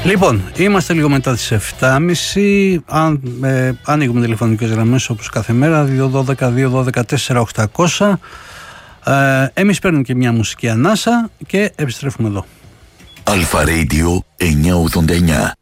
Λοιπόν, είμαστε λίγο μετά τις 7.30. Ανοίγουμε τηλεφωνικές γραμμές όπως κάθε μέρα, 212-212-4-800. Εμείς παίρνουμε και μια μουσική ανάσα και επιστρέφουμε εδώ. Αλφα Radio 989.